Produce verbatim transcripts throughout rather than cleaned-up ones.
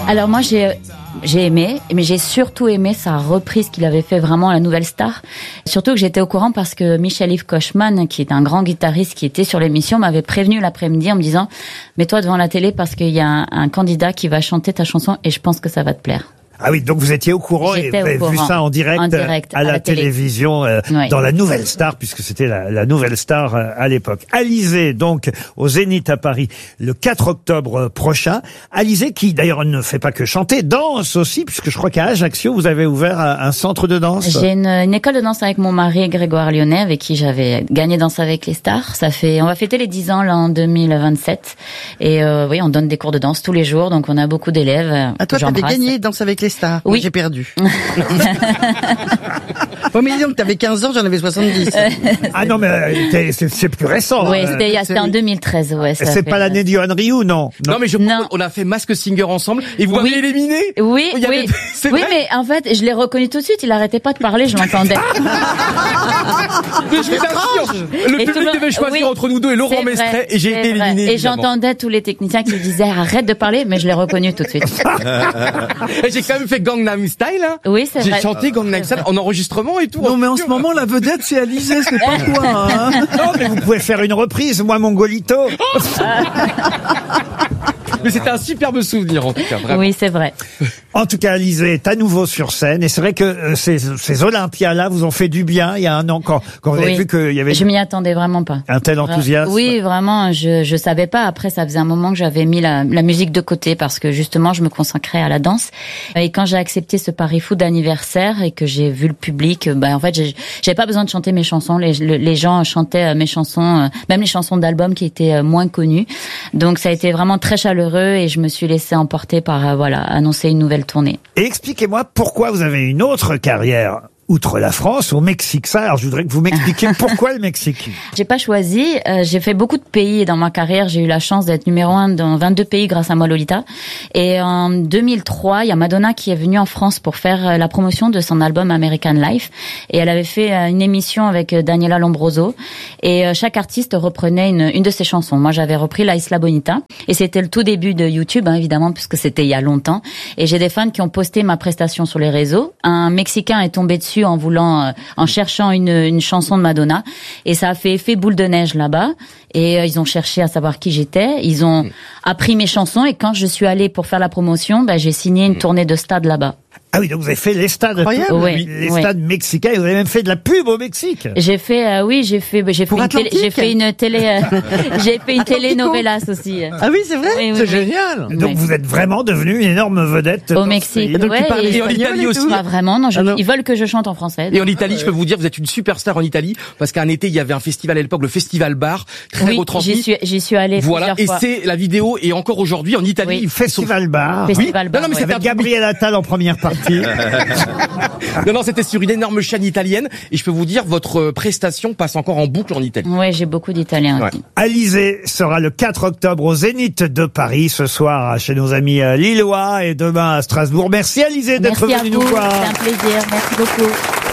Alors moi j'ai j'ai aimé, mais j'ai surtout aimé sa reprise qu'il avait fait vraiment à la Nouvelle Star. Surtout que j'étais au courant parce que Michel-Yves Kochman, qui est un grand guitariste qui était sur l'émission, m'avait prévenu l'après-midi en me disant « Mets-toi devant la télé parce qu'il y a un, un candidat qui va chanter ta chanson et je pense que ça va te plaire. » Ah oui, donc vous étiez au courant J'étais et vous avez au vu courant. ça en direct, En direct, à, la, à la télé. télévision, euh, Oui. dans la Nouvelle Star, puisque c'était la, la Nouvelle Star euh, à l'époque. Alizée, donc, au Zénith à Paris, le quatre octobre prochain. Alizée, qui d'ailleurs ne fait pas que chanter, danse aussi, puisque je crois qu'à Ajaccio, vous avez ouvert un, un centre de danse. J'ai une, une école de danse avec mon mari Grégoire Lyonnais, avec qui j'avais gagné Danse avec les stars. Ça fait, on va fêter les dix ans là en deux mille vingt-sept. Et euh, oui, on donne des cours de danse tous les jours, donc on a beaucoup d'élèves. euh, Ah, toi, que t'avais j'embrasse. gagné Danse avec les stars. Oui. Moi, j'ai perdu. Oh, mais dis donc, t'avais quinze ans, j'en avais soixante-dix. Ah non, mais euh, c'est c'est plus récent. Oui, hein. c'était, il y a- c'était en deux mille treize, ouais. ça C'est fait- pas l'année de Yohan Ryu, non, Non, mais je Non. on a fait Mask Singer ensemble et vous Oui. m'avez éliminé. Oui, Il y avait- oui. c'est Oui, vrai mais en fait, je l'ai reconnu tout de suite. Il arrêtait pas de parler, je l'entendais. Mais je vous assure, le Et tout public le- devait choisir oui, entre nous deux et Laurent c'est Mestret vrai, et j'ai c'est été vrai. éliminé. Et évidemment. j'entendais tous les techniciens qui disaient arrête de parler, mais je l'ai reconnu tout de suite. Et j'ai quand même fait Gangnam Style. Hein. Oui, c'est J'ai vrai. chanté Gangnam Style en enregistrement et tout. Non, mais en ce moment, la vedette, c'est Alizée, c'est pas toi, hein. Non, mais vous pouvez faire une reprise, moi, Mongolito. Mais c'était un superbe souvenir en tout cas. Vraiment. Oui, c'est vrai. En tout cas, Alizée est à nouveau sur scène. Et c'est vrai que euh, ces, ces Olympias-là vous ont fait du bien il y a un an, quand, quand vous avez Oui. vu qu'il y avait Je m'y attendais vraiment pas. un tel enthousiasme. Oui, vraiment, je je savais pas. Après, ça faisait un moment que j'avais mis la, la musique de côté parce que justement, je me consacrais à la danse. Et quand j'ai accepté ce pari fou d'anniversaire et que j'ai vu le public, ben en fait, j'ai- j'avais pas besoin de chanter mes chansons. Les, le- les gens chantaient euh, mes chansons, euh, même les chansons d'albums qui étaient euh, moins connues. Donc, ça a été vraiment très chaleureux et je me suis laissée emporter par euh, voilà annoncer une nouvelle tournée. Et expliquez-moi pourquoi vous avez une autre carrière outre la France, au Mexique. Ça, alors je voudrais que vous m'expliquiez pourquoi le Mexique. J'ai pas choisi. Euh, j'ai fait beaucoup de pays dans ma carrière. J'ai eu la chance d'être numéro un dans vingt-deux pays grâce à moi Lolita. Et en deux mille trois, il y a Madonna qui est venue en France pour faire euh, la promotion de son album American Life. Et elle avait fait euh, une émission avec euh, Daniela Lombroso. Et euh, chaque artiste reprenait une, une de ses chansons. Moi, j'avais repris La Isla Bonita. Et c'était le tout début de YouTube, hein, évidemment, puisque c'était il y a longtemps. Et j'ai des fans qui ont posté ma prestation sur les réseaux. Un Mexicain est tombé dessus en voulant, euh, en cherchant une, une chanson de Madonna, et ça a fait effet boule de neige là-bas. Et euh, ils ont cherché à savoir qui j'étais. Ils ont appris mes chansons, et quand je suis allée pour faire la promotion, ben j'ai signé une tournée de stade là-bas. Ah oui, donc vous avez fait les stades, Incroyable. Oui, les oui. stades mexicains, et vous avez même fait de la pub au Mexique. J'ai fait, euh, oui, j'ai fait, j'ai fait, Pour une télé, Atlantique j'ai fait une télé, euh, j'ai fait une Atlantico. télénovelas aussi. Ah oui, c'est vrai? Oui, oui, C'est oui. génial. Donc Ouais. vous êtes vraiment devenu une énorme vedette Au dans ce Mexique. pays. Et donc, tu Ouais, parles et- Et en espagnol Italie et aussi. tout? Pas vraiment, non, je- Ah non. ils veulent que je chante en français. Et en Italie, je peux vous dire, vous êtes une superstar en Italie, parce qu'un été, il y avait un festival à l'époque, le Festival Bar, très Oui, j'y retransmis. suis, j'y suis allée Voilà, et plusieurs fois. c'est la vidéo, et encore aujourd'hui, en Italie, Oui. ils font- Festival Bar. Festival Bar, Non, non, mais ouais. c'était Avec un truc- Gabriel Attal en première partie. Non, non, c'était sur une énorme chaîne italienne, et je peux vous dire, votre euh, prestation passe encore en boucle en Italie. Ouais, j'ai beaucoup d'Italiens Ouais. aussi. Alizée sera le quatre octobre au Zénith de Paris, ce soir chez nos amis euh, lillois et demain à Strasbourg. Merci Alizée d'être Merci à venue vous, nous voir. c'est un plaisir. Merci beaucoup.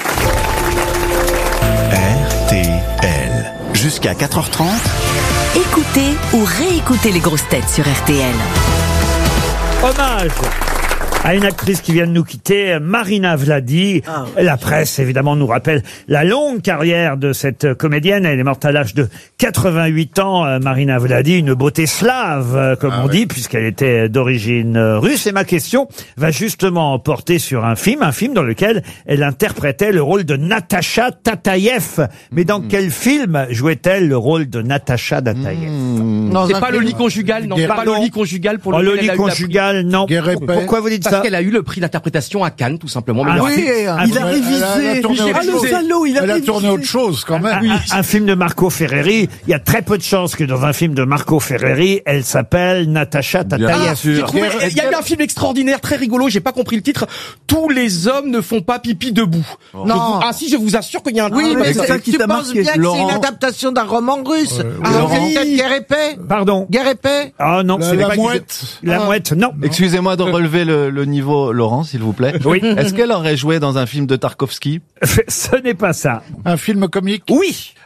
R T L. Jusqu'à quatre heures trente. Écoutez ou réécoutez les grosses têtes sur R T L. Hommage à une actrice qui vient de nous quitter, Marina Vladi. Ah La presse, évidemment, nous rappelle la longue carrière de cette comédienne. Elle est morte à l'âge de quatre-vingt-huit ans, euh, Marina Vladi, une beauté slave, euh, comme on dit, puisqu'elle était d'origine euh, russe. Et ma question va justement porter sur un film, un film dans lequel elle interprétait le rôle de Natacha Tataïev. Mais dans quel film jouait-elle le rôle de Natacha Tataïev? Dans C'est un pas le film. lit conjugal, non, c'est pas Pardon. le lit conjugal pour Oh, lequel le elle lit a eu la conjugal, non. Guerre épais. Pourquoi vous dites Parce ça? qu'elle a eu le prix d'interprétation à Cannes, tout simplement. Mais Ah il y a- oui. Oui, Ah, il a elle a- révisé. elle a tourné Ah, autre le chose. salaud, il a Elle a révisé. tourné autre chose quand même. Un, un film de Marco Ferreri. Il y a très peu de chances que dans un film de Marco Ferreri, elle s'appelle Natacha Bien Tataïev. sûr. J'ai trouvé- Il y a eu un film extraordinaire, très rigolo, j'ai pas compris le titre. Tous les hommes ne font pas pipi debout. Je Non. vous- Ah si, je vous assure qu'il y a un Oui, film mais c'est comme ça ça. qui tu t'a penses marqué, bien que c'est Laurent. une adaptation d'un roman russe. Ah, Laurent. c'est peut-être Guerre épais? Pardon. Guerre épais? Ah non, La- c'est la pas mouette. La Ah. mouette, non. Excusez-moi de relever le, le niveau, Laurent, s'il vous plaît. Oui. Est-ce qu'elle aurait joué dans un film de Tarkovsky? Ce n'est pas ça. Un film comique. Oui.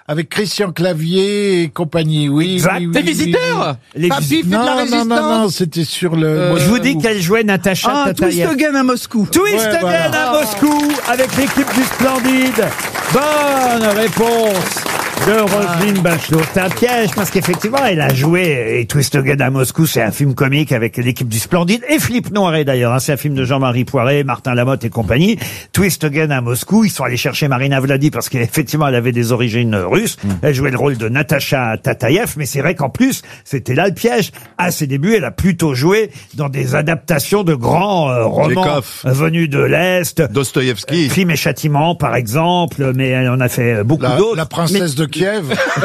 avec Christian Clavier et compagnie. Oui, Exact. oui, oui, Les oui, visiteurs Les Papy vis- fait de la Non, non, résistance. non, non, c'était sur le... Euh, Je vous dis qu'elle jouait Natacha Ah, Twist Tataïev. Again à Moscou. Twist Ouais, Again voilà. à Moscou avec l'équipe du Splendide. Bonne réponse de Roselyne Bachelot. C'est un piège parce qu'effectivement, elle a joué et Twist Again à Moscou, c'est un film comique avec l'équipe du Splendide et Philippe Noiret d'ailleurs. Hein, c'est un film de Jean-Marie Poiret, Martin Lamotte et compagnie. Twist Again à Moscou, ils sont allés chercher Marina Vladi parce qu'effectivement, elle avait des origines russes. Elle jouait le rôle de Natacha Tataïev, mais c'est vrai qu'en plus, c'était là le piège. À ses débuts, elle a plutôt joué dans des adaptations de grands euh, romans Tchekhov. venus de l'Est. Dostoïevski. Crime et châtiment, par exemple, mais elle en a fait beaucoup La, d'autres. la princesse de Kiev.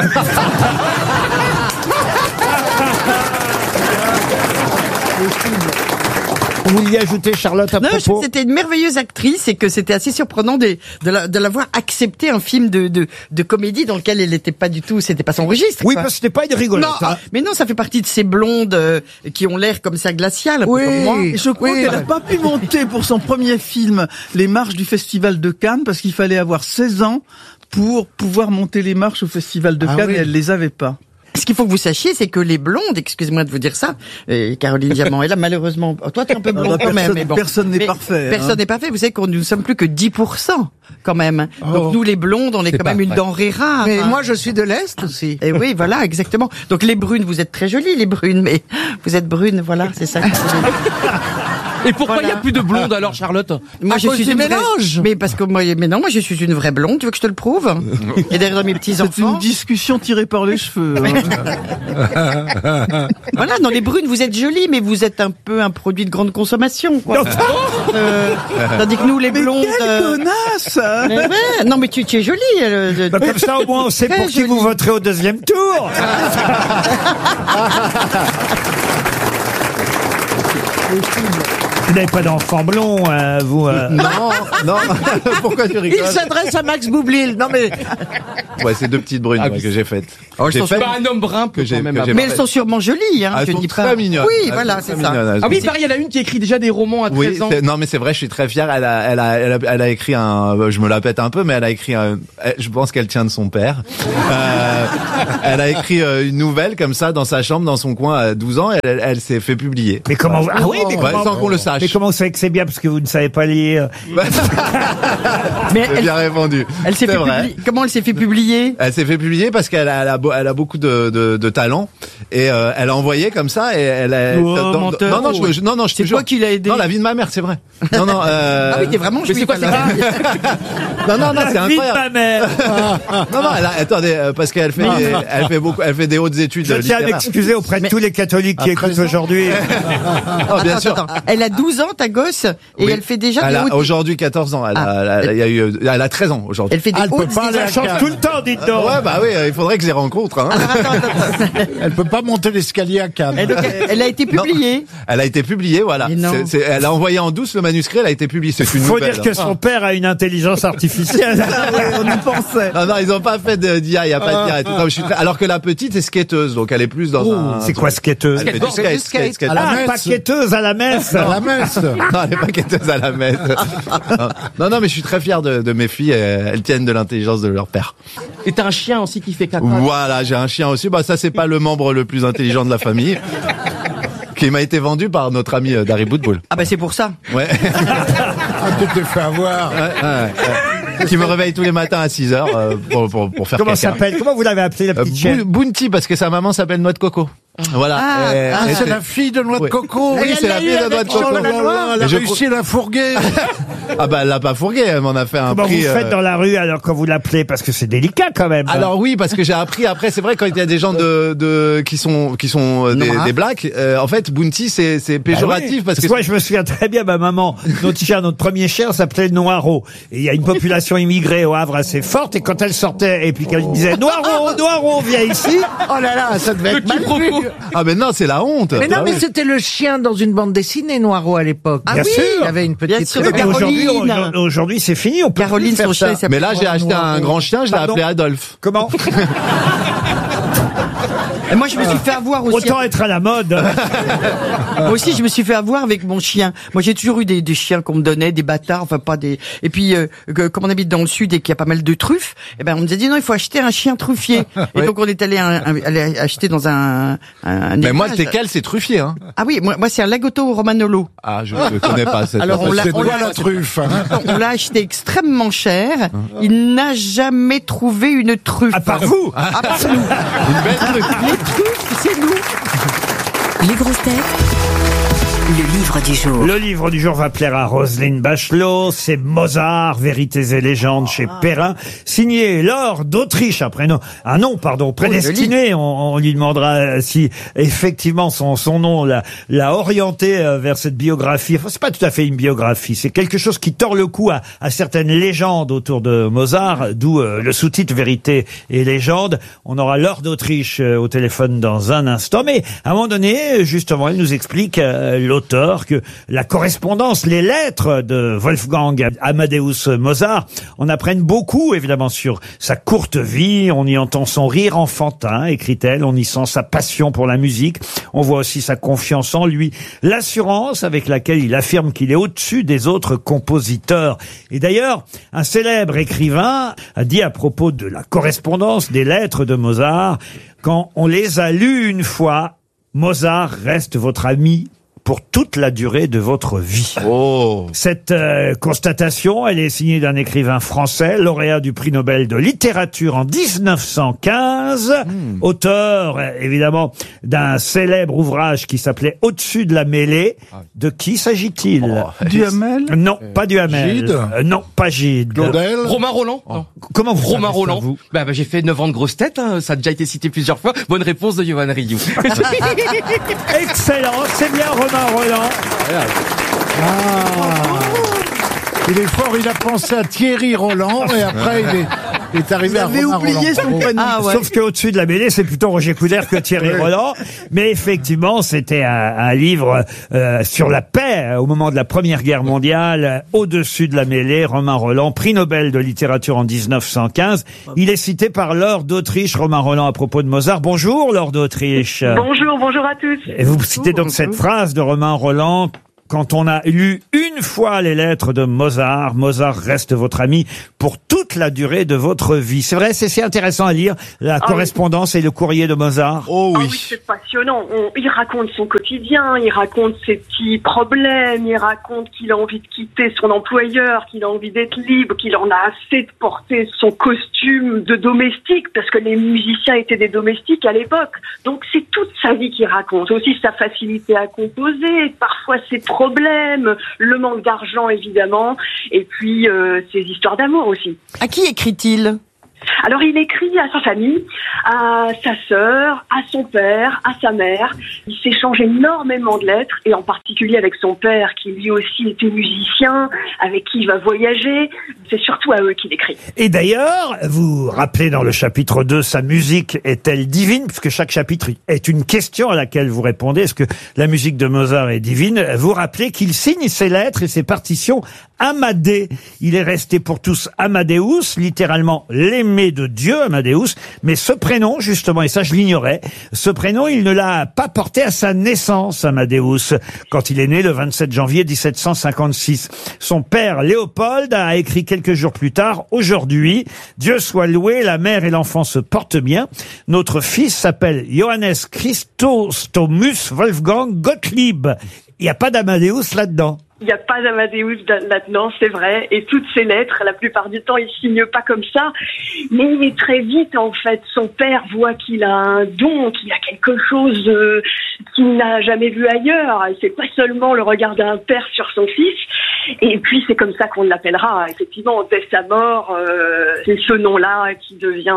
Vous vouliez ajouter, Charlotte, à Non, je propos trouve que c'était une merveilleuse actrice et que c'était assez surprenant de, de, la, de l'avoir accepté un film de, de, de comédie dans lequel elle n'était pas du tout, c'était pas son registre. Oui, quoi. parce que c'était pas une rigolote. Non, hein. mais non, ça fait partie de ces blondes euh, qui ont l'air comme ça glaciales, un peu comme moi. Et je crois Oui, qu'elle n'a ouais. pas pu monter pour son premier film les marches du Festival de Cannes parce qu'il fallait avoir seize ans pour pouvoir monter les marches au Festival de Ah Cannes oui. et elle les avait pas. Ce qu'il faut que vous sachiez, c'est que les blondes, excusez-moi de vous dire ça, et Caroline Diamant est là, malheureusement, toi t'es un peu Ah blonde bah, quand même, personne- mais bon. personne n'est Mais parfait, hein. Personne n'est parfait, vous savez qu'on ne sommes plus que dix pour cent, quand même. Oh. Donc nous les blondes, on est, C'est quand pas même une vrai. denrée rare. Mais hein. moi, je suis de l'Est aussi. Et oui, voilà, exactement. Donc les brunes, vous êtes très jolies, les brunes, mais vous êtes brunes, voilà, c'est ça. Et pourquoi il Voilà. y a plus de blondes alors, Charlotte? Moi, À cause du une vraie- mélange. Mais parce que moi, mais non, moi, je suis une vraie blonde. Tu veux que je te le prouve? Et derrière mes petits C'est une enfants. discussion tirée par les cheveux. hein. Voilà, non, les brunes, vous êtes jolies, mais vous êtes un peu un produit de grande consommation, quoi. Euh, tandis que nous, les Mais blondes. quelle euh, connasse hein. mais ouais, non, mais tu, tu es jolie. euh, de- Bah, comme ça, au moins, on sait Très pour qui jolie. vous voterez au deuxième tour. Vous n'avez pas d'enfant blond, euh, vous euh. Non, non. Pourquoi tu Il rigoles? s'adresse à Max Boublil. Non mais Ouais, c'est deux petites brunes Ah, ouais, oui. que j'ai faites. Oh, elles J'ai sont fait- Pas un homme brun peut que j'ai- quand même que j'ai avoir- Mais elles sont sûrement jolies, hein. Elles je sont dis très pas. mignonnes. Oui, Elles voilà, sont c'est très ça. mignonnes, elles Ah oui, sont- pareil, il y en a une qui écrit déjà des romans à Oui, treize ans. c'est- non mais c'est vrai, je suis très fier. Elle a, elle a, elle a, elle a écrit un, je me la pète un peu, mais elle a écrit un, elle- je pense qu'elle tient de son père. Euh, elle a écrit euh, une nouvelle comme ça dans sa chambre, dans son coin à douze ans. Elle, elle, elle s'est fait publier. Mais comment vous... Ah oui, mais Ouais, comment... sans qu'on le sache. Mais comment vous savez que c'est bien parce que vous ne savez pas lire? Mais C'est elle, bien répondu. elle s'est C'est fait vrai. publier. Comment elle s'est fait publier? Elle s'est fait publier parce qu'elle a, elle a, beau- elle a beaucoup de, de, de talent et euh, elle a envoyé comme ça et elle a. Oh, dans- dans- menteur. non non je, je- non non je te C'est jure. toi qui l'as aidé. Non la vie de ma mère c'est vrai. Non non. Euh, Ah oui, t'es vraiment Mais juif. c'est quoi, c'est alors. non non non c'est La vie de incroyable. ma mère. Non non elle a, attendez euh, parce qu'elle fait des, elle fait beaucoup elle fait des hautes études Je tiens à littéraires. m'excuser auprès de tous les catholiques qui écoutent aujourd'hui. Oh, bien Attends, sûr. attends. Elle a douze ans, ta gosse, et Oui. elle fait déjà Elle des a hautes- aujourd'hui quatorze ans. Elle Ah. a, elle a- il y a eu, elle a treize ans aujourd'hui. Elle fait des Ah, elle peut hautes pas aller à Ça change Cannes. tout le temps, dites donc. Ouais bah oui il faudrait que je les rencontre. Hein. Attends, attends, attends. Elle peut pas monter l'escalier à Cannes. Et donc, elle- elle a été publiée. Elle a été publiée voilà. Mais non. C'est- c'est- elle a envoyé en douce le manuscrit. Elle a été publiée. C'est une Faut nouvelle. dire que son père a une intelligence artificielle. Ah ouais, on y pensait. Non, non, ils ont pas fait de- d'I A, il y a pas Ah. d'I A et tout. Non, je suis très- Alors que la petite est skateuse, donc elle est plus dans un... C'est quoi skateuse? Elle fait du Skateboard. skate, Du skate, skate. skate. À la Ah, messe. paqueteuse à la messe. À la messe. Non, elle est pas skateuse à la messe. Non, non, mais je suis très fier de, de mes filles, elles elles tiennent de l'intelligence de leur père. Et t'as un chien aussi qui fait caca. Voilà, j'ai un chien aussi, bah ça c'est pas le membre le plus intelligent de la famille. Qui m'a été vendu par notre ami euh, Dari Boudboul. Ah bah c'est pour ça. Ouais. Ah, tu t'es fait avoir. Ouais, ouais, ouais. Qui me réveille tous les matins à six heures euh, pour, pour, pour faire Comment caca. s'appelle? Comment vous l'avez appelée, la Euh, petite chienne? Bou- Bounty, parce que sa maman s'appelle Noix de Coco. Voilà. Ah, Et- Ah, et c'est la fille de Noix de Oui. Coco. Oui, Elle c'est la l'a fille eu de Noix de avec Coco. Jean Lanois. Elle a Et je réussi à la fourguer. Ah bah elle l'a pas fourgué, elle m'en a fait un Comment prix. vous faites euh, dans la rue alors quand vous l'appelez? Parce que c'est délicat quand même. Alors oui, parce que j'ai appris après, c'est vrai quand il y a des gens de, de qui sont qui sont euh, des, Noirs. des blacks, euh, en fait Bounty c'est c'est péjoratif Ah oui, parce que moi je me souviens très bien, ma maman, notre chien, notre premier chien s'appelait Noiro. Et il y a une population immigrée au Havre assez forte et quand elle sortait et puis qu'elle disait Noiro, Noiro, viens ici. oh là là, ça devait être mal vu. ah mais non, c'est la honte. Mais non, Ah mais oui. c'était le chien dans une bande dessinée Noiro à l'époque. Ah Bien oui, sûr. Il y avait une Bien petite. sûr. Mais Caroline. aujourd'hui, aujourd'hui, aujourd'hui, c'est fini, on peut Caroline, plus faire son chien, ça. il s'appelle Mais là j'ai acheté un grand chien, je l'ai Pardon appelé Adolphe. Comment? Et moi, je me suis fait avoir aussi. Autant être à la mode. Moi aussi, je me suis fait avoir avec mon chien. Moi, j'ai toujours eu des, des chiens qu'on me donnait, des bâtards, enfin pas des. Et puis, euh, que, comme on habite dans le sud et qu'il y a pas mal de truffes, eh ben, on nous a dit non, il faut acheter un chien truffier. Et Oui. donc, on est allé, un, un- aller acheter dans un. un Mais moi, le élevage. teckel, c'est truffier, hein. Ah oui, moi, moi c'est un Lagotto Romanolo. Ah, je ne connais pas cette Alors, on l'a, C'est on quoi l'a- la truffe hein on l'a acheté extrêmement cher. Il n'a jamais trouvé une truffe. À part vous. À part nous. Une belle truffe. Les truffes, c'est nous. Les grosses têtes, le livre du jour. Le livre du jour va plaire à Roselyne Bachelot. C'est Mozart, Vérités et légendes chez Perrin. Signé Laure d'Autriche, un prénom, un nom, pardon, prédestiné. On, on lui demandera si effectivement son, son nom l'a, l'a orienté euh, vers cette biographie. Enfin, c'est pas tout à fait une biographie. C'est quelque chose qui tord le cou à, à certaines légendes autour de Mozart, d'où euh, le sous-titre Vérités et légendes. On aura Laure d'Autriche euh, au téléphone dans un instant. Mais à un moment donné, justement, elle nous explique euh, l'auteur que la correspondance, les lettres de Wolfgang Amadeus Mozart, on apprenne beaucoup évidemment sur sa courte vie. On y entend son rire enfantin, écrit-elle, on y sent sa passion pour la musique, on voit aussi sa confiance en lui, l'assurance avec laquelle il affirme qu'il est au-dessus des autres compositeurs. Et d'ailleurs, un célèbre écrivain a dit à propos de la correspondance des lettres de Mozart, quand on les a lues une fois, Mozart reste votre ami pour toute la durée de votre vie. Oh. Cette euh, constatation, elle est signée d'un écrivain français, lauréat du prix Nobel de littérature en dix-neuf cent quinze, Hmm. auteur, euh, évidemment, d'un célèbre ouvrage qui s'appelait Au-dessus de la mêlée. De qui s'agit-il? Oh. Duhamel. Non, pas Duhamel. Gide Euh, non, pas Gide. Claudel Romain Roland non. Comment vous Romain savez ça, Roland. vous Bah, bah, j'ai fait neuf ans de grosses têtes, hein, ça a déjà été cité plusieurs fois. Bonne réponse de Yohan Ryu. Excellent, c'est bien Romain Roland. Il est fort, il a pensé à Thierry Roland et après il est, il est arrivé Vous à avez Romain oublié Roland. son prénom. Ah ouais. Sauf qu'au-dessus de la mêlée, c'est plutôt Roger Coudert que Thierry Roland. Mais effectivement, c'était un, un livre euh, sur la paix euh, au moment de la Première Guerre mondiale. euh, Au-dessus de la mêlée, Romain Roland, prix Nobel de littérature en dix-neuf cent quinze. Il est cité par Laure d'Autriche, Romain Roland, à propos de Mozart. Bonjour, Laure d'Autriche. Bonjour, bonjour à tous. Et vous citez donc cette phrase de Romain Roland. Quand on a lu une fois les lettres de Mozart, Mozart reste votre ami pour toute la durée de votre vie. C'est vrai, c'est c'est intéressant à lire, la Ah correspondance et le courrier de Mozart. Oh Ah oui. oui, c'est passionnant. On- il raconte son quotidien, il raconte ses petits problèmes, il raconte qu'il a envie de quitter son employeur, qu'il a envie d'être libre, qu'il en a assez de porter son costume de domestique, parce que les musiciens étaient des domestiques à l'époque. Donc c'est toute sa vie qu'il raconte. Aussi sa facilité à composer, parfois ses problèmes, le manque d'argent évidemment, et puis euh, ses histoires d'amour aussi. À qui écrit-il? Alors il écrit à sa famille, à sa sœur, à son père, à sa mère. Il s'échange énormément de lettres, et en particulier avec son père, qui lui aussi était musicien, avec qui il va voyager. C'est surtout à eux qu'il écrit. Et d'ailleurs, vous rappelez dans le chapitre deux, sa musique est-elle divine? Puisque chaque chapitre est une question à laquelle vous répondez. Est-ce que la musique de Mozart est divine? Vous rappelez qu'il signe ses lettres et ses partitions Amadée. Il est resté pour tous Amadeus, littéralement l'aimé de Dieu, Amadeus. Mais ce prénom, justement, et ça je l'ignorais, ce prénom, il ne l'a pas porté à sa naissance, Amadeus, quand il est né le vingt-sept janvier dix-sept cent cinquante-six. Son père, Léopold, a écrit quelques jours plus tard, aujourd'hui, Dieu soit loué, la mère et l'enfant se portent bien. Notre fils s'appelle Johannes Christostomus Wolfgang Gottlieb. Il n'y a pas d'Amadeus là-dedans. Il n'y a pas d'Amadeus là-dedans, c'est vrai. Et toutes ces lettres, la plupart du temps, il signe pas comme ça. Mais il est très vite, en fait. Son père voit qu'il a un don, qu'il a quelque chose euh, qu'il n'a jamais vu ailleurs. Et c'est pas seulement le regard d'un père sur son fils. Et puis, c'est comme ça qu'on l'appellera. Effectivement, dès sa mort, euh, c'est ce nom-là qui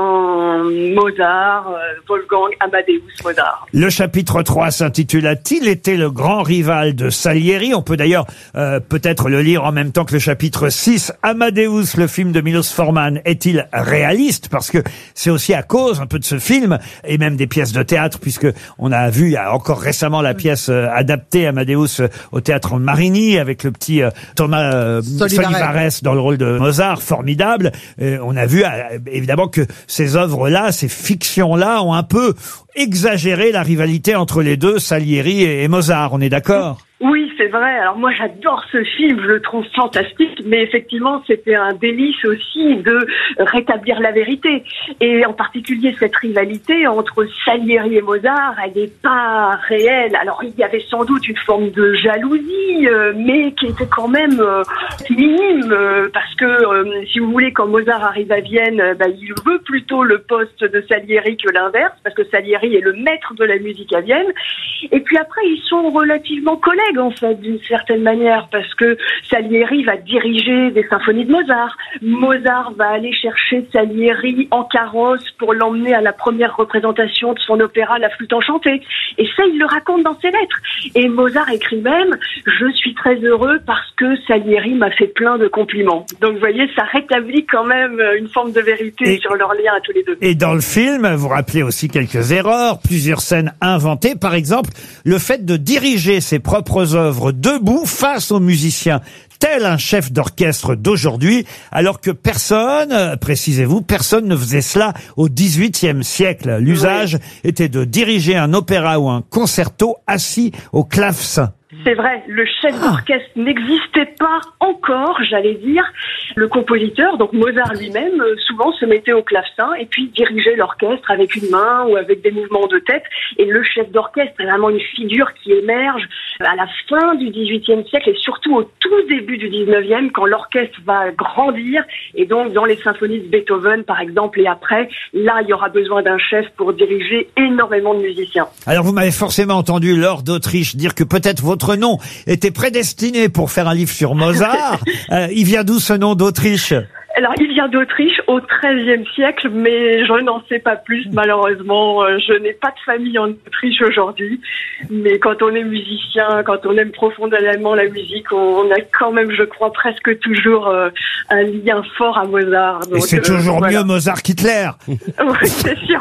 devient Mozart, euh, Wolfgang Amadeus Mozart. Le chapitre trois s'intitule « A-t-il été le grand rival de Salieri ?» On peut d'ailleurs euh, peut-être le lire en même temps que le chapitre six. Amadeus, le film de Milos Forman, est-il réaliste? Parce que c'est aussi à cause un peu de ce film, et même des pièces de théâtre, puisque on a vu il y a encore récemment la pièce euh, adaptée, Amadeus, euh, au théâtre Marigny, avec le petit euh, Thomas euh, Solivares. Solivares dans le rôle de Mozart, formidable. Euh, on a vu euh, évidemment que ces œuvres-là, ces fictions-là, ont un peu exagéré la rivalité entre les deux, Salieri et, et Mozart. On est d'accord? Oui, c'est vrai. Alors moi, j'adore ce film, je le trouve fantastique, mais effectivement, c'était un délice aussi de rétablir la vérité. Et en particulier, cette rivalité entre Salieri et Mozart, elle n'est pas réelle. Alors, il y avait sans doute une forme de jalousie, euh, mais qui était quand même euh, minime, euh, parce que, euh, si vous voulez, quand Mozart arrive à Vienne, euh, bah, il veut plutôt le poste de Salieri que l'inverse, parce que Salieri est le maître de la musique à Vienne. Et puis après, ils sont relativement collègues, en fait, d'une certaine manière, parce que Salieri va diriger des symphonies de Mozart. Mozart va aller chercher Salieri en carrosse pour l'emmener à la première représentation de son opéra La Flûte enchantée. Et ça, il le raconte dans ses lettres. Et Mozart écrit même « Je suis très heureux parce que Salieri m'a fait plein de compliments ». Donc, vous voyez, ça rétablit quand même une forme de vérité Et, sur leur lien à tous les deux. Et dans le film, vous rappelez aussi quelques erreurs, plusieurs scènes inventées. Par exemple, le fait de diriger ses propres œuvres debout face aux musiciens, tel un chef d'orchestre d'aujourd'hui, alors que personne, euh, précisez-vous, personne ne faisait cela au dix-huitième siècle. L'usage oui. était de diriger un opéra ou un concerto assis au clavecin. C'est vrai, le chef d'orchestre ah. n'existait pas encore, j'allais dire. Le compositeur, donc Mozart lui-même, souvent se mettait au clavecin et puis dirigeait l'orchestre avec une main ou avec des mouvements de tête. Et le chef d'orchestre est vraiment une figure qui émerge à la fin du dix-huitième siècle et surtout au tout début du dix-neuvième, quand l'orchestre va grandir. Et donc dans les symphonies de Beethoven, par exemple, et après, là, il y aura besoin d'un chef pour diriger énormément de musiciens. Alors vous m'avez forcément entendu, Laure d'Autriche, dire que peut-être votre Votre nom était prédestiné pour faire un livre sur Mozart. euh, il vient d'où ce nom d'Autriche ? Alors, il vient d'Autriche au treizième siècle, mais je n'en sais pas plus, malheureusement. Je n'ai pas de famille en Autriche aujourd'hui. Mais quand on est musicien, quand on aime profondément la musique, on a quand même, je crois, presque toujours euh, un lien fort à Mozart. Donc, et c'est euh, toujours voilà. mieux Mozart qu'Hitler. Oui, c'est sûr.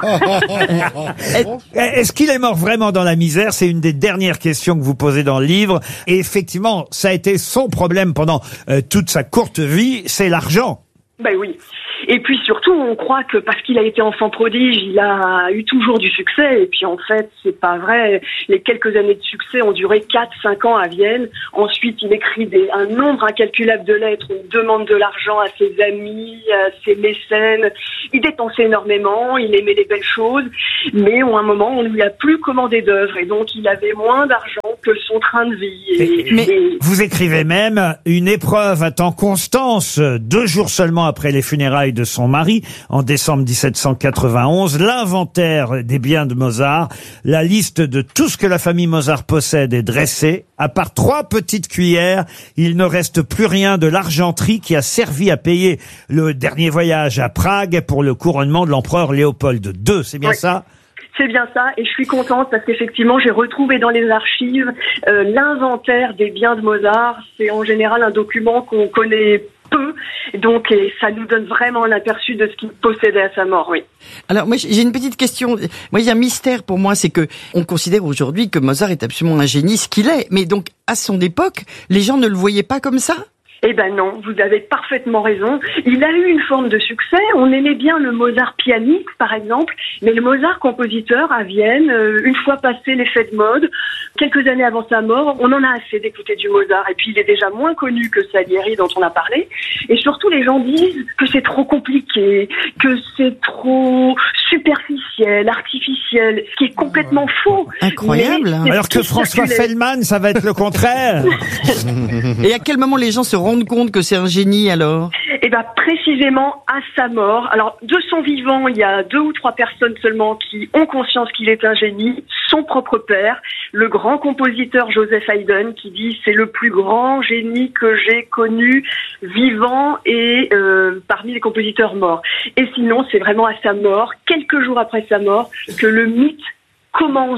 Est-ce qu'il est mort vraiment dans la misère ? C'est une des dernières questions que vous posez dans le livre. Et effectivement, ça a été son problème pendant euh, toute sa courte vie, c'est l'argent. Ben oui. Et puis surtout, on croit que parce qu'il a été enfant prodige, il a eu toujours du succès. Et puis en fait, c'est pas vrai. Les quelques années de succès ont duré quatre cinq ans à Vienne. Ensuite, il écrit des, un nombre incalculable de lettres. Il demande de l'argent à ses amis, à ses mécènes. Il dépensait énormément, il aimait les belles choses. Mais à un moment, on lui a plus commandé d'œuvres. Et donc, il avait moins d'argent que son train de vie. Et, mais et... vous écrivez même une épreuve attend Constance, deux jours seulement après les funérailles de son mari, en décembre dix-sept cent quatre-vingt-onze, l'inventaire des biens de Mozart, la liste de tout ce que la famille Mozart possède est dressée. À part trois petites cuillères, il ne reste plus rien de l'argenterie qui a servi à payer le dernier voyage à Prague pour le couronnement de l'empereur Léopold deux. C'est bien oui. ça ? C'est bien ça, et je suis contente parce qu'effectivement, j'ai retrouvé dans les archives euh, l'inventaire des biens de Mozart. C'est en général un document qu'on connaît peu, donc et ça nous donne vraiment un aperçu de ce qu'il possédait à sa mort, oui. Alors moi j'ai une petite question. Moi il y a un mystère pour moi, c'est que on considère aujourd'hui que Mozart est absolument un génie, ce qu'il est, mais donc à son époque, les gens ne le voyaient pas comme ça ? Eh ben non, vous avez parfaitement raison. Il a eu une forme de succès. On aimait bien le Mozart pianiste, par exemple, mais le Mozart compositeur à Vienne, euh, une fois passé l'effet de mode, quelques années avant sa mort, on en a assez d'écouter du Mozart. Et puis il est déjà moins connu que Salieri, dont on a parlé. Et surtout, les gens disent que c'est trop compliqué, que c'est trop superficiel, artificiel, ce qui est complètement faux. Incroyable. Alors que François Feldman, ça va être le contraire. Et à quel moment les gens se rendent compte que c'est un génie alors ? Eh ben précisément à sa mort. Alors de son vivant, il y a deux ou trois personnes seulement qui ont conscience qu'il est un génie. Son propre père, le grand compositeur Joseph Haydn, qui dit c'est le plus grand génie que j'ai connu vivant et euh, parmi les compositeurs morts. Et sinon, c'est vraiment à sa mort, quelques jours après sa mort, que le mythe commence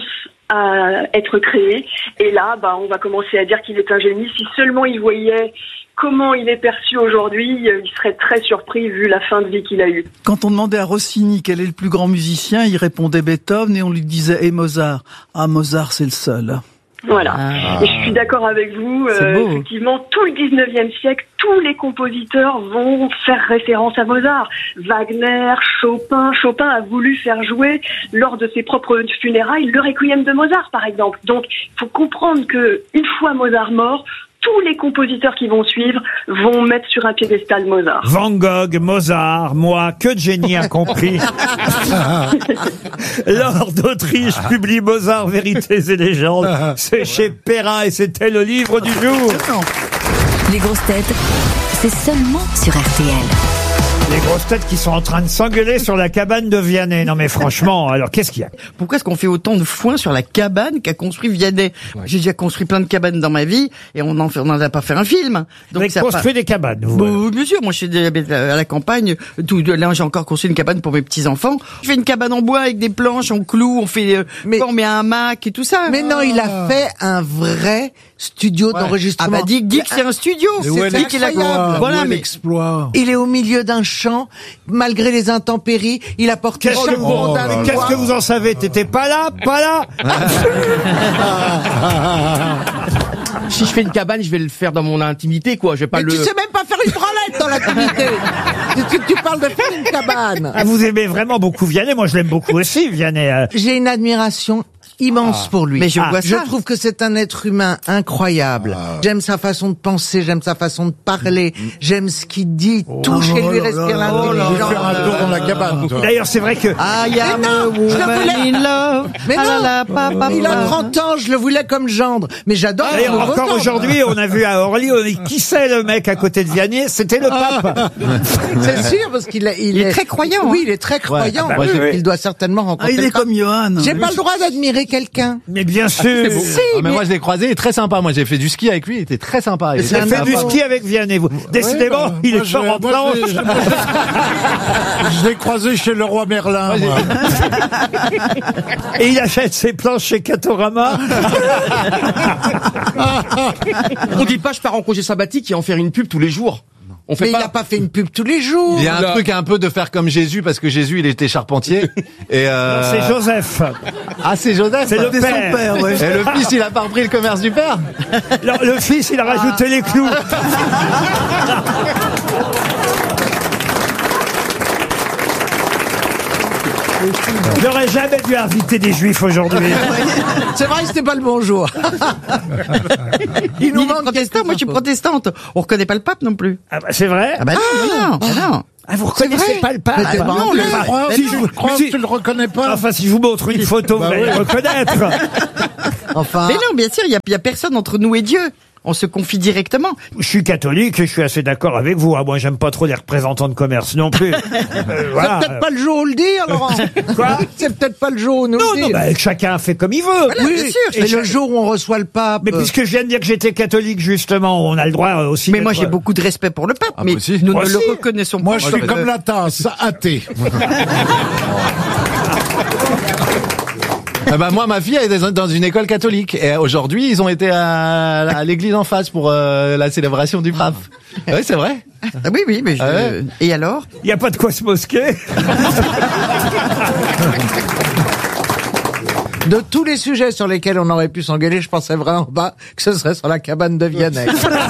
à être créé. Et là, bah, on va commencer à dire qu'il est un génie. Si seulement il voyait comment il est perçu aujourd'hui, il serait très surpris vu la fin de vie qu'il a eue. Quand on demandait à Rossini quel est le plus grand musicien, il répondait Beethoven et on lui disait et Mozart. Ah, Mozart, c'est le seul. Voilà. Ah. Et je suis d'accord avec vous. Euh, effectivement, tout le dix-neuvième siècle, tous les compositeurs vont faire référence à Mozart. Wagner, Chopin. Chopin a voulu faire jouer, lors de ses propres funérailles, le Requiem de Mozart, par exemple. Donc, il faut comprendre que une fois Mozart mort, tous les compositeurs qui vont suivre vont mettre sur un piédestal Mozart. Van Gogh, Mozart, moi, que de génie incompris. L'Or d'Autriche publie Mozart, Vérités et légendes. C'est chez Perrin et c'était le livre du jour. Les grosses têtes, c'est seulement sur R T L. Les grosses têtes qui sont en train de s'engueuler sur la cabane de Vianney. Non mais franchement, alors qu'est-ce qu'il y a? Pourquoi est-ce qu'on fait autant de foin sur la cabane qu'a construit Vianney? Ouais. J'ai déjà construit plein de cabanes dans ma vie et on n'en on a pas fait un film. Donc vous avez construit pas... des cabanes, vous? Bon, bien sûr, moi je suis à la campagne. Tout, là j'ai encore construit une cabane pour mes petits enfants. Je fais une cabane en bois avec des planches, on cloue, on fait, mais on met un hamac et tout ça. Mais non, il a fait un vrai studio ouais. d'enregistrement. Ah bah dis, dis que c'est un studio. C'est incroyable. Voilà, mais l'exploit. Il est au milieu d'un champ, malgré les intempéries, il apporte qu'est-ce que, vous, oh, qu'est-ce que vous en savez? T'étais pas là, pas là. Si je fais une cabane, je vais le faire dans mon intimité, quoi. Je vais pas mais le. Tu sais même pas faire une branlette dans l'intimité. tu, tu parles de faire une cabane. Ah, vous aimez vraiment beaucoup Vianney. Moi, je l'aime beaucoup aussi, Vianney. J'ai une admiration immense ah. pour lui. Mais je ah. vois ça. Je trouve que c'est un être humain incroyable. Ah. J'aime sa façon de penser, j'aime sa façon de parler, mmh. j'aime ce qu'il dit. Oh, tout chez lui respire l'intelligence. Je vais faire un tour dans la cabane. Toi. D'ailleurs, c'est vrai que. Ah, il y a un woman in love. Mais non, il a trente ans, je le voulais comme gendre. Mais j'adore. D'ailleurs, encore aujourd'hui, on a vu à Orly, on dit qui c'est le mec à côté de Vianney? C'était le pape. C'est sûr, parce qu'il est, il, il est très croyant. Oui, il est très croyant. Ouais, bah, oui, oui. Il doit certainement rencontrer. Ah, il est comme Johan. J'ai pas le droit d'admirer quelqu'un. Mais bien sûr. Ah, si, ah, mais, mais moi je l'ai croisé, il est très sympa. Moi j'ai fait du ski avec lui, il était très sympa. Vous avez fait du ski avec Vianney, vous. Décidément, ouais, bah, il est fort en planche. Je, je l'ai croisé chez le roi Merlin. Moi. Et il achète ses planches chez Catorama. On dit pas je pars en congé sabbatique et en faire une pub tous les jours. On fait mais pas... il n'a pas fait une pub tous les jours. Il y a un Là. truc un peu de faire comme Jésus, parce que Jésus, il était charpentier. Et euh... non, c'est Joseph. Ah, c'est Joseph. C'est le père. Son père ouais. Et le fils, il a pas repris le commerce du père. Le, le fils, il a rajouté ah. les clous. J'aurais jamais dû inviter des juifs aujourd'hui. C'est vrai, c'était pas le bon jour. Il nous manque protestant. Moi, je suis protestante. On reconnaît pas le pape non plus. Ah bah, c'est vrai. Ah bah non, ah. non, ah non. Ah, vous reconnaissez pas le pape? Ah, bah, non, le crois, si je crois si, que tu le reconnais pas. Enfin, si je vous montre une photo, bah, vous allez oui. le reconnaître. Enfin. Mais non, bien sûr, il y a, y a personne entre nous et Dieu. On se confie directement. Je suis catholique et je suis assez d'accord avec vous. Ah, moi, j'aime pas trop les représentants de commerce non plus. euh, voilà. C'est peut-être pas le jour où le dire, Laurent. Quoi? C'est peut-être pas le jour où nous non, le dire. Non, bah, chacun fait comme il veut. Voilà, oui, bien sûr. Et le jour où on reçoit le pape. Mais puisque je viens de dire que j'étais catholique, justement, on a le droit aussi. Mais moi, j'ai beaucoup de respect pour le pape. Ah, mais aussi. nous moi ne aussi. le reconnaissons pas. Moi, je suis comme euh... la tasse, athée. Ah bah moi, ma fille elle est dans une école catholique et aujourd'hui ils ont été à, à l'église en face pour euh, la célébration du pape. Oui, c'est vrai. Ah oui, oui, mais je... ah ouais. Et alors? Il n'y a pas de quoi se mosquer. De tous les sujets sur lesquels on aurait pu s'engueuler, je pensais vraiment pas que ce serait sur la cabane de Vianney.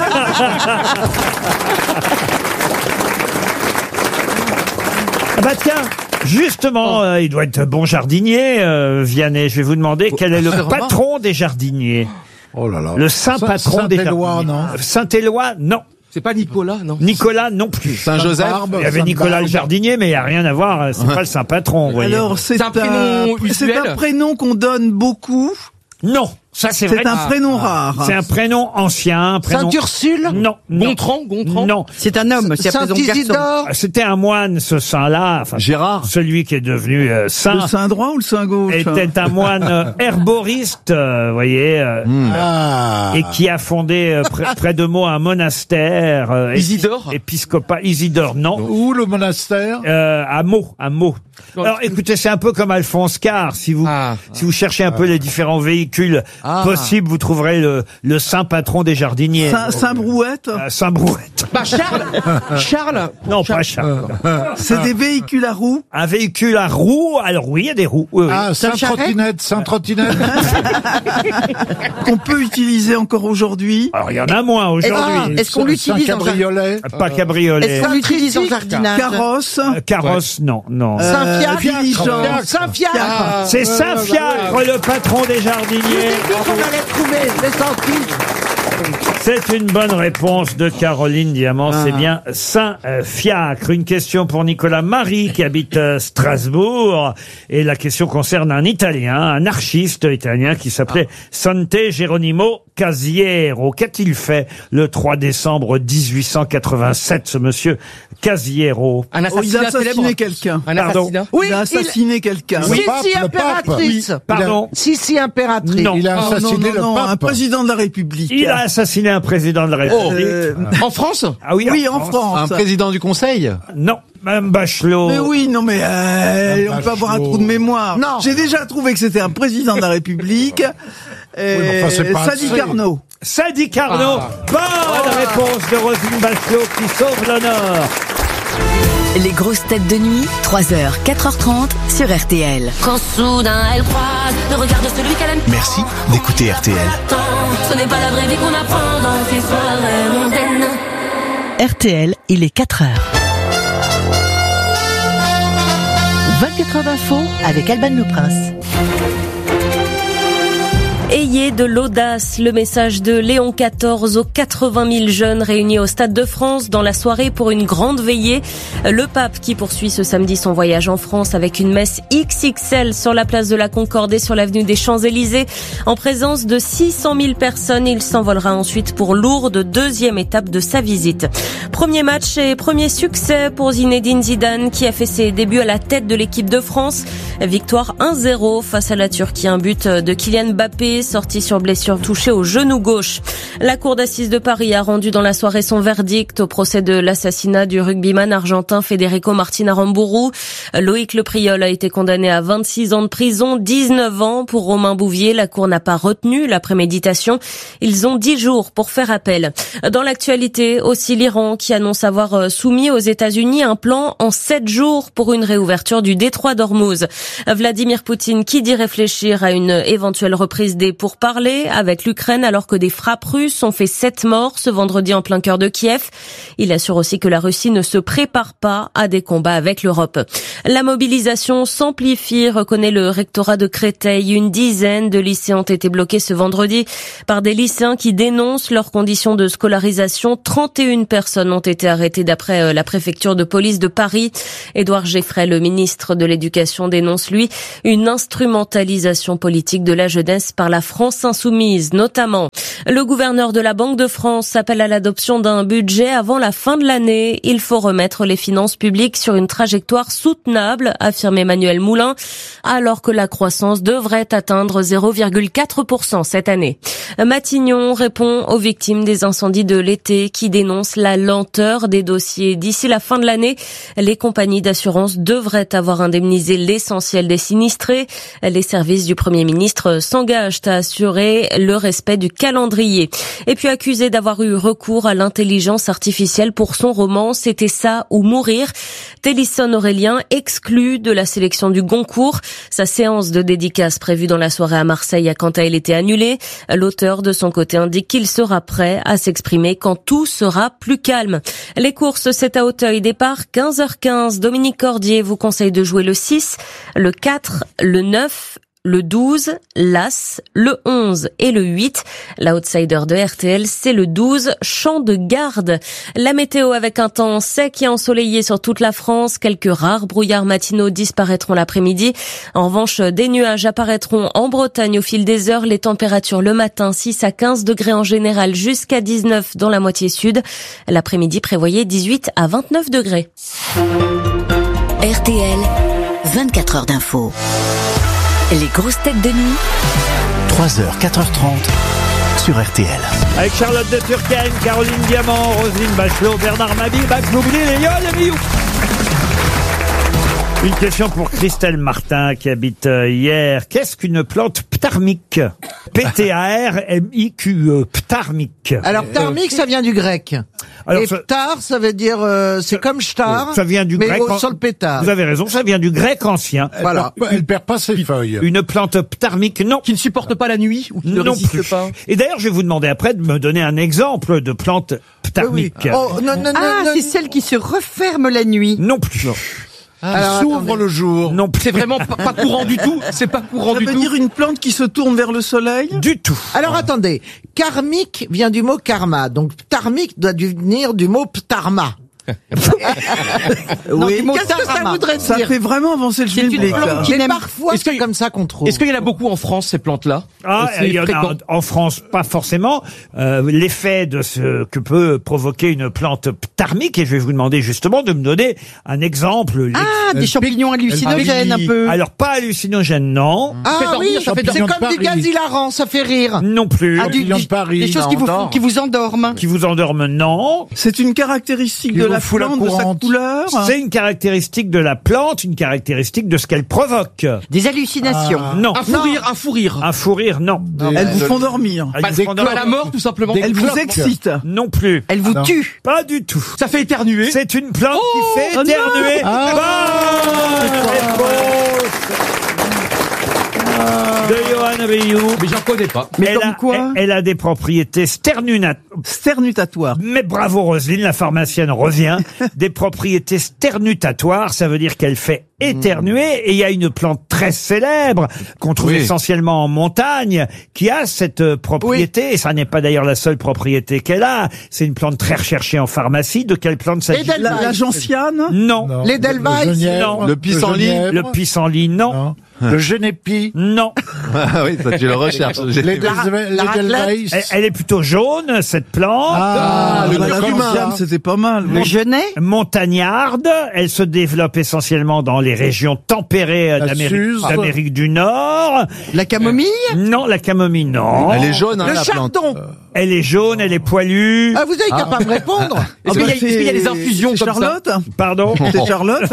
Ah bah tiens, justement, oh. euh, il doit être bon jardinier, euh, Vianney. Je vais vous demander quel est le patron des jardiniers. Oh là là. Le saint patron Saint des Éloi, jardiniers. Non. Saint-Éloi, non. C'est pas Nicolas, non? Nicolas, non plus. Saint-Joseph. Il y avait Nicolas le jardinier, mais il n'y a rien à voir. C'est pas le saint patron, vous voyez. Alors, c'est un, un, c'est un prénom qu'on donne beaucoup. Non. Ça, c'est vrai. C'est un prénom rare. C'est un prénom ancien. Prénom... Saint-Ursule? Non. Gontran, Gontran? Non. C'est un homme. C'est Saint-Isidore? C'était un moine, ce saint-là. Enfin, Gérard. Celui qui est devenu euh, saint. Le saint droit ou le saint gauche? Était un moine euh, herboriste, euh, vous voyez, euh, mmh. ah. et qui a fondé euh, près, près de Meaux un monastère. Euh, Isidore? Épiscopat. Isidore, non. Où le monastère? euh, À Meaux, à Meaux. Alors, écoutez, c'est un peu comme Alphonse Carr. Si vous, Ah. si vous cherchez un peu les différents véhicules Ah. possibles, vous trouverez le, le saint patron des jardiniers. Saint- Saint-Brouette, Euh, Saint-Brouette. Bah, Charles Charles Non, pas Charles. c'est des véhicules à roues. Un véhicule à roues. Alors oui, il y a des roues. Oui, oui. Ah, Saint-Trottinette, Saint-Trottinette. Qu'on peut utiliser encore aujourd'hui. Alors il y en a moins aujourd'hui. Est-ce qu'on l'utilise en jardin Saint-Cabriolet. Pas cabriolet. Est-ce qu'on l'utilise en jardinage? Carrosse, Euh, Carrosse, non, non. euh, Saint-Fiacre. diligence. Saint-Fiacre. Ah. C'est Saint-Fiacre, le patron des jardiniers. J'ai dit qu'on allait trouver, je l'ai senti. C'est une bonne réponse de Caroline Diamant. C'est bien Saint-Fiacre. Une question pour Nicolas Marie qui habite euh, Strasbourg. Et la question concerne un Italien, un archiste italien qui s'appelait Sante Geronimo Casiero. Qu'a-t-il fait le trois décembre mille huit cent quatre-vingt-sept, ce monsieur Casiero? Un Oh, il a assassinat célèbre. assassiné quelqu'un. Un Pardon. assassinat. Oui, Il a assassiné quelqu'un. Le Si, pape, si, le pape. impératrice. Pardon. Si, si, impératrice. Non. Il a Oh, non, assassiné non, non, le un pape. président de la République. Il a assassiné un président de la République. Euh, En France Ah oui, oui, en France. Un président du Conseil. Non, Madame Bachelot. Mais oui, non, mais euh, on peut avoir un trou de mémoire. Non. J'ai déjà trouvé que c'était un président de la République. Euh, mais enfin, c'est pas Sadi assez. Carnot. Sadi Carnot. Bonne réponse de Roselyne Bachelot qui sauve l'honneur. Les grosses têtes de nuit, trois heures, quatre heures trente sur R T L. Quand soudain elle croise le regard de celui qu'elle aime. Merci d'écouter R T L. Tant, ce n'est pas la vraie vie qu'on apprend dans ces soirées mondaines. R T L, il est quatre heures. vingt-quatre heures d'info avec Alban Le Prince. Ayez de l'audace, le message de Léon quatorze aux quatre-vingt mille jeunes réunis au Stade de France dans la soirée pour une grande veillée. Le pape qui poursuit ce samedi son voyage en France avec une messe X X L sur la place de la Concorde et sur l'avenue des Champs-Élysées. En présence de six cent mille personnes, il s'envolera ensuite pour Lourdes, deuxième étape de sa visite. Premier match et premier succès pour Zinedine Zidane qui a fait ses débuts à la tête de l'équipe de France. Victoire un zéro face à la Turquie, un but de Kylian Mbappé sorti sur blessure touché au genou gauche. La cour d'assises de Paris a rendu dans la soirée son verdict au procès de l'assassinat du rugbyman argentin Federico Martin Aramburu. Loïc Lepriol a été condamné à vingt-six ans de prison, dix-neuf ans pour Romain Bouvier. La cour n'a pas retenu la préméditation. Ils ont dix jours pour faire appel. Dans l'actualité, aussi l'Iran qui annonce avoir soumis aux États-Unis un plan en sept jours pour une réouverture du détroit d'Ormuz. Vladimir Poutine qui dit réfléchir à une éventuelle reprise des pourparlers avec l'Ukraine alors que des frappes russes ont fait sept morts ce vendredi en plein cœur de Kiev. Il assure aussi que la Russie ne se prépare pas à des combats avec l'Europe. La mobilisation s'amplifie, reconnaît le rectorat de Créteil. Une dizaine de lycées ont été bloqués ce vendredi par des lycéens qui dénoncent leurs conditions de scolarisation. trente et une personnes ont été arrêtées d'après la préfecture de police de Paris. Édouard Geffray, le ministre de l'Éducation, dénonce lui une instrumentalisation politique de la jeunesse par la France insoumise, notamment. Le gouverneur de la Banque de France appelle à l'adoption d'un budget avant la fin de l'année. Il faut remettre les finances publiques sur une trajectoire soutenable, affirme Emmanuel Moulin, alors que la croissance devrait atteindre zéro virgule quatre pour cent cette année. Matignon répond aux victimes des incendies de l'été qui dénoncent la lenteur des dossiers. D'ici la fin de l'année, les compagnies d'assurance devraient avoir indemnisé l'essentiel des sinistrés. Les services du Premier ministre s'engagent à assurer le respect du calendrier. Et puis accusé d'avoir eu recours à l'intelligence artificielle pour son roman « C'était ça ou mourir », Télisson Aurélien exclu de la sélection du Goncourt. Sa séance de dédicace prévue dans la soirée à Marseille a quant à elle été annulée. L'auteur de son côté indique qu'il sera prêt à s'exprimer quand tout sera plus calme. Les courses, c'est à Auteuil, départ quinze heures quinze. Dominique Cordier vous conseille de jouer le six, le quatre, le neuf, le douze, l'As, le onze et le huit. L'outsider de R T L, c'est le douze, Champ de Garde. La météo avec un temps sec et ensoleillé sur toute la France. Quelques rares brouillards matinaux disparaîtront l'après-midi. En revanche, des nuages apparaîtront en Bretagne au fil des heures. Les températures le matin, six à quinze degrés en général, jusqu'à dix-neuf dans la moitié sud. L'après-midi, prévoyez dix-huit à vingt-neuf degrés. R T L, vingt-quatre heures d'info. Les grosses têtes de nuit. trois heures, quatre heures trente sur R T L. Avec Charlotte de Turckheim, Caroline Diamant, Roselyne Bachelot, Bernard Mabille, Max Boublil et Yoann Amiou. Une question pour Christelle Martin qui habite euh, hier. Qu'est-ce qu'une plante ptarmique? P T A R M I Q E. Ptarmique. Alors, ptarmique, ça vient du grec. Alors, Et ça- ptar, ça veut dire, euh, c'est comme shtar. Ça vient du mais grec. au- en- sur le pétard. Vous avez raison, ça vient du grec ancien. Voilà. Elle perd pas ses feuilles. Une plante ptarmique, non. Qui ne supporte pas la nuit ou qui ne Non résiste plus. pas. Et d'ailleurs, je vais vous demander après de me donner un exemple de plante ptarmique. Oh, non, non, non, Ah, non. c'est celle qui se referme la nuit. Non plus. Alors, S'ouvre attendez. le jour. Non plus. C'est vraiment pas, pas courant du tout. C'est pas courant Ça du veut tout. dire une plante qui se tourne vers le soleil? Du tout. Alors attendez, karmique vient du mot karma, donc ptarmique doit venir du mot ptarma. Oui, du mot qu'est-ce que ça tarama. voudrait Ça dire? fait vraiment avancer le C'est une public, plante là. qui Mais n'aime- parfois Est-ce que- c'est comme ça qu'on trouve. Est-ce qu'il y en a beaucoup en France, ces plantes-là? Ah, C'est il y en a fréquent. en France, pas forcément. Euh, L'effet de ce que peut provoquer une plante ptarmique, et je vais vous demander justement de me donner un exemple. Ah, des champignons hallucinogènes un peu. Alors pas hallucinogène, non. Ah fait oui, dormir, ça fait c'est dormir de comme du Paris. gaz hilarant, ça fait rire. Non plus. Ah, du- Champignon de Paris. Des choses qui vous, endort. qui vous endorment. Qui vous endorment, non. C'est une caractéristique Il de vous la fout la plante, de sa courante. couleur. C'est une caractéristique de la plante, une caractéristique de ce qu'elle provoque. Des hallucinations. Non. Un fou rire, un fou rire. Un fou rire, non. Elles vous font dormir. Ah, Bah, ils des font coups à dormir. la mort, tout simplement. Des Elles vous cloques. excitent. Non plus. Elle vous non. tue. Pas du tout. Ça fait éternuer. C'est une plante Oh, qui fait oh non. éternuer. Ah. Bonne réponse de Johan Rioux. Mais j'en connais pas. Mais elle, comme a, quoi elle, elle a des propriétés sternunat. Sternutatoire. Mais bravo Roselyne, la pharmacienne revient. Des propriétés sternutatoires, ça veut dire qu'elle fait éternuer. Et il y a une plante très célèbre qu'on trouve Oui. essentiellement en montagne qui a cette euh, propriété. Et ça n'est pas d'ailleurs la seule propriété qu'elle a. C'est une plante très recherchée en pharmacie. De quelle plante s'agit-il? Edelweiss. La, la gentiane. Non. Non. L'Edelweiss. Le genièvre. Non. Le pissenlit. genièvre. Le pissenlit, non. Non. Le génépi. Non. Ah oui, ça tu le recherches. Les la Edelweiss. Elle, elle est plutôt jaune, cette plante. Ah, le bah, la curcuma. gentiane, c'était pas mal. Le genêt. Montagnarde, elle se développe essentiellement dans les régions tempérées euh, La d'Amérique Suze. d'Amérique du Nord. La camomille. Non, la camomille, non. Elle est jaune, hein, Le la plante. chardon. Elle est jaune, elle est poilue. Ah, vous avez qu'à pas me répondre. Est-ce qu'il y, a- est-ce qu'il y a des infusions C'est comme ça? Charlotte. Pardon. C'est Charlotte.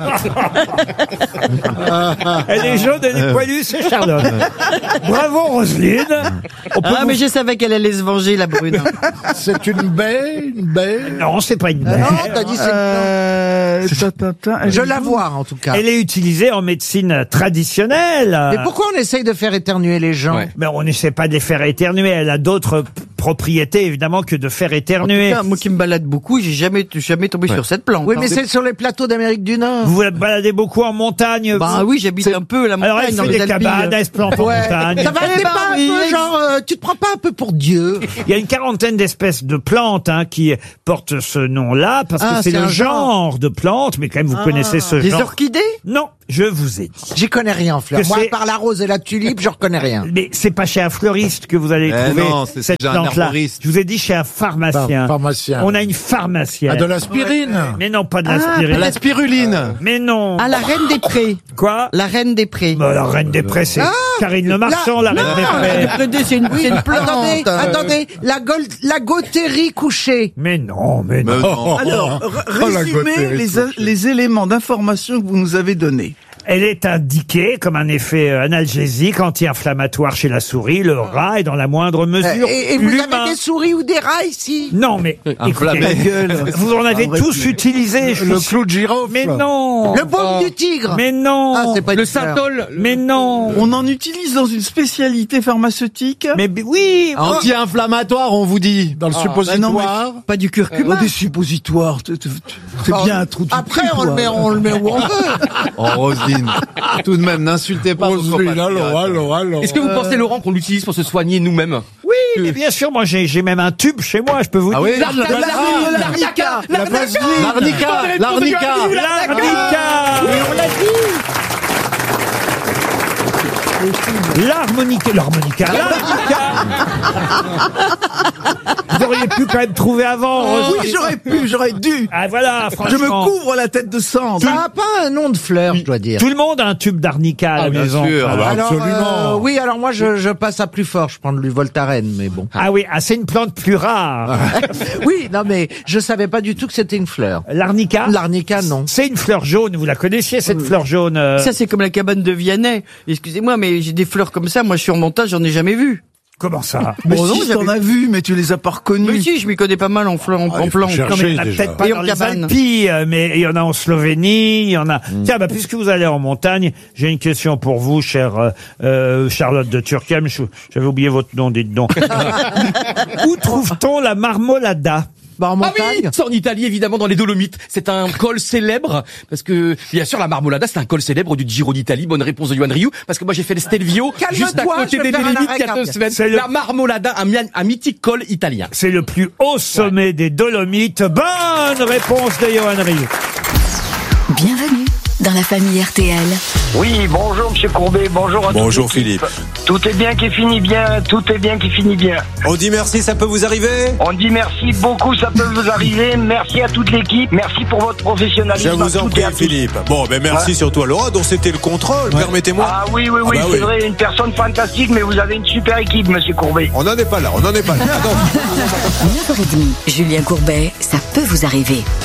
Elle est jaune, elle est poilue, c'est Charlotte. Bravo Roselyne. On peut Ah, vous- mais je savais qu'elle allait se venger, la brune. C'est une baie, une baie. Non, c'est pas une Non, baie. t'as dit c'est une plante. Euh, ta, ta, ta, elle Je est la où vois en tout cas. Elle est utilisée en médecine traditionnelle. Mais pourquoi on essaye de faire éternuer les gens? Ouais. Mais on n'essaie pas de les faire éternuer. Elle a d'autres p- propriétés, évidemment, que de faire En tout éternuer. cas, moi qui me balade beaucoup, j'ai jamais, jamais tombé sur cette plante. Oui, hein. mais c'est sur les plateaux d'Amérique du Nord. Vous vous baladez beaucoup en montagne. Bah vous- oui, j'habite un peu la Alors montagne, elle dans fait les des Alpilles. cabanes, elle se plante en Ouais. montagne. Ça va, Eh c'est ben pas un oui, peu ex- genre, euh, tu te prends pas un peu pour Dieu? Il y a une quarantaine d'espèces de plantes hein, qui portent ce nom-là, parce Ah, que c'est c'est le un genre genre. de plantes, mais quand même vous connaissez ce Des genre. orchidées? Non, je vous ai dit. J'y connais rien en fleurs. Que Moi, c'est- par la rose et la tulipe, je reconnais rien. Mais c'est pas chez un fleuriste que vous allez Eh trouver non, c'est cette chez un plante-là. herboriste. Je vous ai dit chez un pharmacien. Phar- pharmacien. On a une pharmacienne. Ah, de l'aspirine. Mais non, pas de Ah, l'aspirine. La spiruline. Mais non. Ah, la reine des prés. Quoi La reine des prés. Bah, la reine des prés, c'est Ah, Karine Le Marchand, la, la- reine des non, prés. C'est une, c'est une plante. Attendez, euh, attendez, la, gold, la gauterie couchée. Mais non, mais non. Mais non. Alors, r- Oh, la résumez Gauthier, les, c'est- les éléments d'information que vous nous avez donnés. Elle est indiquée comme un effet euh, analgésique, anti-inflammatoire chez la souris, le rat et dans la moindre mesure Et, et vous l'humain. avez des souris ou des rats ici? Non, mais écoutez, Inflammé. vous en avez Un vrai tous plus. utilisé. je Le suis- clou de girofle. Mais non. Le baume du tigre. Mais non. Ah, c'est pas Le une fleur. synthol. Mais non. On en utilise dans une spécialité pharmaceutique. Mais b- oui. Anti-inflammatoire, on vous dit. Dans le bah suppositoire. non, mais Pas du curcuma. Oh, des suppositoires. t- t- t- C'est bien un trou de Après, cul, on le quoi. met, on le met où on veut. Oh, Roselyne. Tout de même, n'insultez pas vos Roselyne, allô, compatriotes. allô, allô. Est-ce que vous pensez, Laurent, qu'on l'utilise pour se soigner nous-mêmes? Oui, mais bien sûr, moi j'ai j'ai même un tube chez moi, je peux vous Ah dire. oui? La- la- la- la- L'arnica. La vaseline. L'arnica, l'arnica. L'arnica. On l'a dit. L'harmonica. L'harmonica. L'arnica. Vous auriez pu quand même trouver avant. Oh, oui, j'aurais pu, j'aurais dû. Ah voilà, Je franchement. me couvre la tête de cendre. Ça n'a pas un nom de fleur, je dois dire. Tout le monde a un tube d'arnica à la Ah, bien maison. sûr, ah bah, alors, absolument. euh, oui, alors moi, je, je passe à plus fort. Je prends du Voltaren, mais bon. Ah oui, ah, c'est une plante plus rare. Oui, non, mais je savais pas du tout que c'était une fleur. L'arnica L'arnica, non. C'est une fleur jaune, vous la connaissiez cette fleur jaune euh Ça, c'est comme la cabane de Vianney. Excusez-moi, mais j'ai des fleurs comme ça. Moi, je suis en montage, j'en ai jamais vu. Comment ça Mais Bon, non, si, j'avais- t'en as vu, mais tu les as pas reconnus. Mais si, je m'y connais pas mal en fleurs, en, Ah, en il faut plantes. chercher. Non, mais il y en a déjà. peut-être pas Et dans en les cabane. Alpes, euh, mais il y en a en Slovénie, il y en a... Tiens, bah, puisque vous allez en montagne, j'ai une question pour vous, chère euh, euh, Charlotte de Turckheim. Je- J'avais oublié votre nom, dites donc. Où trouve-t-on la marmolada? Bah, en Ah montagne. oui, c'est en Italie évidemment dans les Dolomites. C'est un col célèbre parce que bien sûr la Marmolada c'est un col célèbre du Giro d'Italie. Bonne réponse de Yoann Rioux parce que moi j'ai fait le Stelvio Calme-toi, juste à côté je vais des faire un Dolomites arrêt il y a deux cardiaque. semaines. C'est le- La Marmolada, un, mi- un mythique col italien. C'est le plus haut sommet des Dolomites. Bonne réponse de Yoann Rioux. Bienvenue dans la famille R T L. Oui, bonjour Monsieur Courbet, bonjour à Bonjour, toute l'équipe. Philippe. Tout est bien qui finit bien, tout est bien qui finit bien. On dit merci, ça peut vous arriver? On dit merci beaucoup, ça peut vous arriver. Merci à toute l'équipe, merci pour votre Je professionnalisme. vous à en toutes prie, et à tous. Philippe. Bon, ben merci Ouais. surtout à Laura, dont c'était le contrôle, permettez-moi. Ah oui, oui, oui, Ah bah c'est vrai, une personne fantastique, mais vous avez une super équipe, Monsieur Courbet. On n'en est pas là, on n'en est pas là. Ah non. neuf heures trente, Julien Courbet, ça peut vous arriver.